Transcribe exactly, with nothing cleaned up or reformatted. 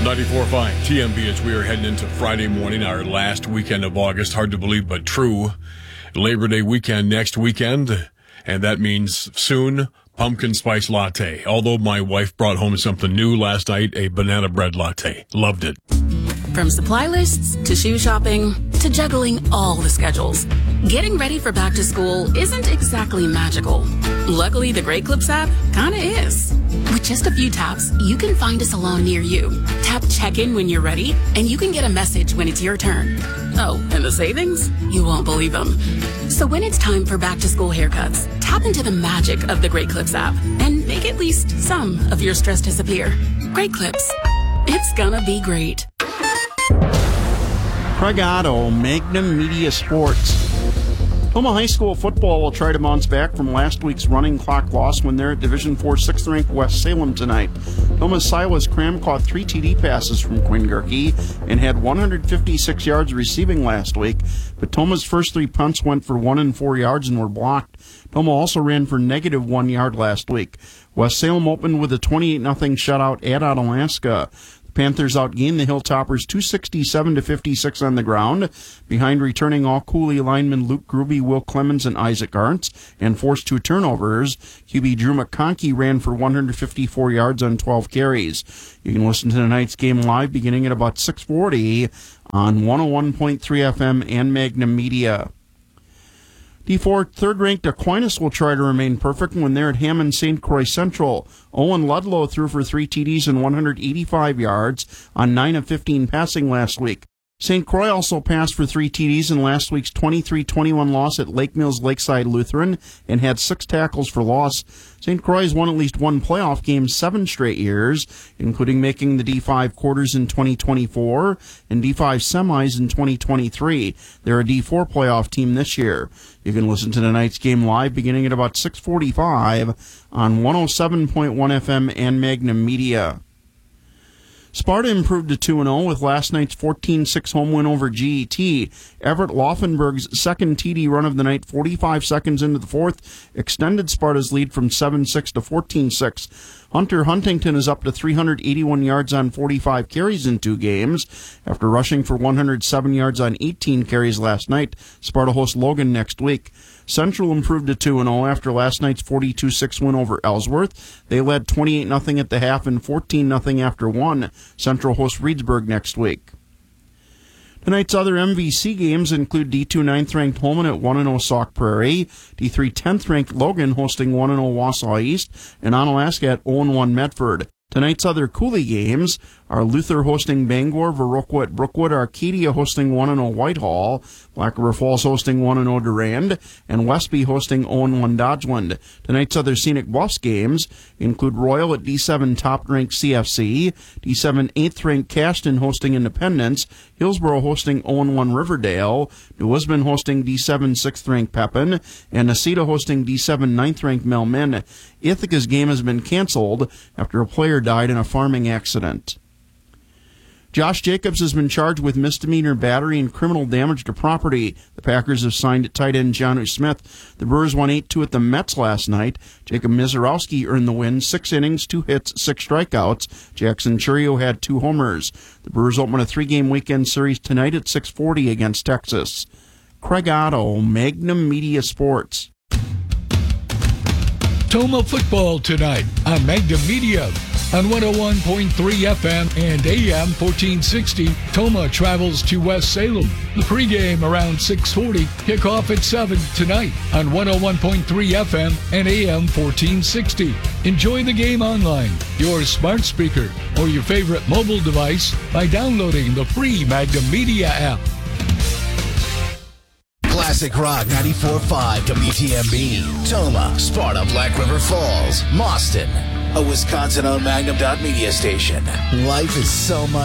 ninety-four point five T M B as we are heading into Friday morning, our last weekend of August. Hard to believe, but true. Labor Day weekend next weekend, and that means soon pumpkin spice latte. Although my wife brought home something new last night, a banana bread latte. Loved it. From supply lists to shoe shopping to juggling all the schedules, getting ready for back to school isn't exactly magical. Luckily, the Great Clips app kinda is. With just a few taps, you can find a salon near you. Tap check-in when you're ready, and you can get a message when it's your turn. Oh, and the savings? You won't believe them. So when it's time for back to school haircuts, tap into the magic of the Great Clips app and make at least some of your stress disappear. Great Clips. It's gonna be great. Craig Otto, Magnum Media Sports. Toma High School football will try to bounce back from last week's running clock loss when they're at Division four sixth-ranked West Salem tonight. Toma's Silas Cram caught three T D passes from Quinn Gerke and had one hundred fifty-six yards receiving last week, but Toma's first three punts went for one and four yards and were blocked. Toma also ran for negative one yard last week. West Salem opened with a twenty-eight nothing shutout at Onalaska. Panthers outgained the Hilltoppers two sixty-seven to fifty-six on the ground, behind returning all Cooley linemen Luke Gruby, Will Clemens, and Isaac Arntz, and forced two turnovers. Q B Drew McConkey ran for one hundred fifty-four yards on twelve carries. You can listen to tonight's game live beginning at about six forty on one oh one point three F M and Magnum Media. D four third-ranked Aquinas will try to remain perfect when they're at Hammond Saint Croix Central. Owen Ludlow threw for three T Ds and one hundred eighty-five yards on nine of fifteen passing last week. Saint Croix also passed for three T Ds in last week's twenty-three twenty-one loss at Lake Mills Lakeside Lutheran and had six tackles for loss. Saint Croix has won at least one playoff game seven straight years, including making the D five quarters in twenty twenty-four and D five semis in twenty twenty-three. They're a D four playoff team this year. You can listen to tonight's game live beginning at about six forty-five on one oh seven point one F M and Magnum Media. Sparta improved to two and oh with last night's fourteen six home win over G E T. Everett Laufenberg's second T D run of the night, forty-five seconds into the fourth, extended Sparta's lead from seven six to fourteen six. Hunter Huntington is up to three hundred eighty-one yards on forty-five carries in two games. After rushing for one hundred seven yards on eighteen carries last night, Sparta hosts Logan next week. Central improved to two and oh after last night's forty-two six win over Ellsworth. They led twenty-eight nothing at the half and fourteen nothing after one. Central hosts Reedsburg next week. Tonight's other M V C games include D two ninth-ranked Holman at one and oh Sauk Prairie, D three tenth-ranked Logan hosting one and oh Wausau East, and Onalaska at oh and one Medford. Tonight's other Cooley games are Luther hosting Bangor, Viroqua at Brookwood, Arcadia hosting one and oh Whitehall, Black River Falls hosting one and oh Durand, and Westby hosting oh and one Dodgeland. Tonight's other Scenic Bluffs games include Royal at D seven top-ranked C F C, D seven eighth-ranked Cashton hosting Independence, Hillsboro hosting oh and one Riverdale, New Lisbon hosting D seven sixth-ranked Pepin, and Nacita hosting D seven ninth-ranked Melmin. Ithaca's game has been canceled after a player died in a farming accident. Josh Jacobs has been charged with misdemeanor battery and criminal damage to property. The Packers have signed tight end Jonnu Smith. The Brewers won eight two at the Mets last night. Jacob Mizorowski earned the win, six innings, two hits, six strikeouts. Jackson Churio had two homers. The Brewers open a three-game weekend series tonight at six forty against Texas. Craig Otto, Magnum Media Sports. Toma football tonight on Magnum Media. On one oh one point three F M and A M fourteen sixty, Toma travels to West Salem. The pregame around six forty, kickoff at seven tonight on one oh one point three F M and A M fourteen sixty. Enjoy the game online, your smart speaker, or your favorite mobile device by downloading the free Magnum Media app. Classic Rock ninety-four point five W T M B. Toma, Sparta, Black River Falls, Mauston. A Wisconsin-owned Magnum Media station. Life is so much